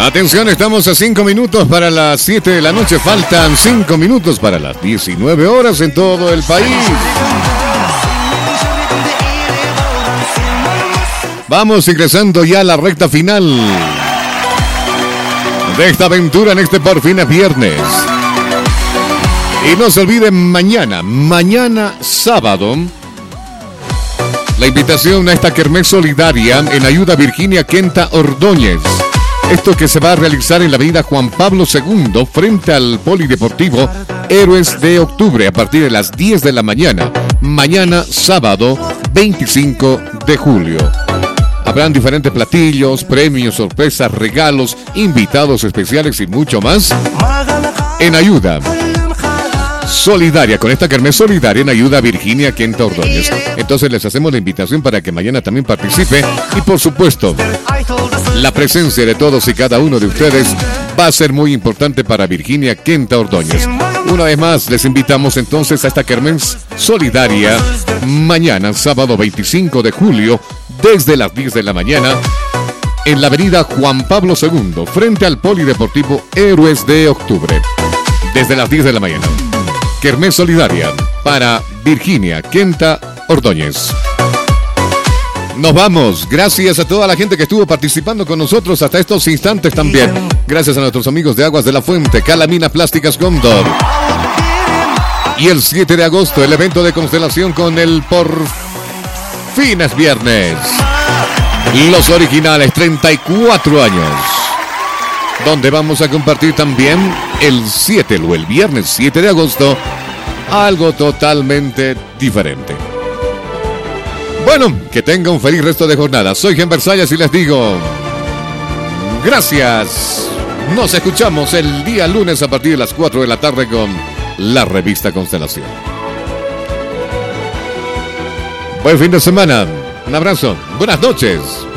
Atención, estamos a 5 minutos para las 7 de la noche. Faltan 5 minutos para las 19 horas en todo el país. Vamos ingresando ya a la recta final de esta aventura en este Por Fin es Viernes. Y no se olviden mañana sábado, la invitación a esta kermés solidaria en ayuda a Virginia Kenta Ordóñez. Esto que se va a realizar en la avenida Juan Pablo II, frente al Polideportivo Héroes de Octubre, a partir de las 10 de la mañana. Mañana, sábado, 25 de julio. Habrán diferentes platillos, premios, sorpresas, regalos, invitados especiales y mucho más. En ayuda solidaria, con esta kermés solidaria en ayuda a Virginia Kenta Ordóñez. Entonces les hacemos la invitación para que mañana también participe. Y por supuesto, la presencia de todos y cada uno de ustedes va a ser muy importante para Virginia Kenta Ordóñez. Una vez más, les invitamos entonces a esta kermés solidaria mañana, sábado 25 de julio, desde las 10 de la mañana, en la avenida Juan Pablo II, frente al Polideportivo Héroes de Octubre. Desde las 10 de la mañana. Kermés solidaria para Virginia Kenta Ordóñez. Nos vamos. Gracias a toda la gente que estuvo participando con nosotros hasta estos instantes también. Gracias a nuestros amigos de Aguas de la Fuente, Calamina Plásticas Gondor. Y el 7 de agosto, el evento de constelación con el Por Fin es Viernes. Los originales, 34 años. Donde vamos a compartir también el viernes 7 de agosto, algo totalmente diferente. Bueno, que tenga un feliz resto de jornada. Soy Gen Versalles y les digo gracias. Nos escuchamos el día lunes a partir de las 4 de la tarde con la revista Constelación. Buen fin de semana. Un abrazo. Buenas noches.